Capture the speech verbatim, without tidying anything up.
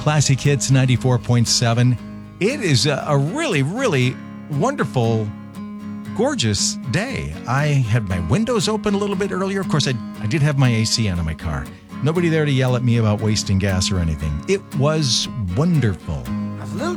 Classic Hits ninety-four point seven. It is a, a really, really wonderful, gorgeous day. I had my windows open a little bit earlier. Of course, I, I did have my A C on in my car. Nobody there to yell at me about wasting gas or anything. It was wonderful.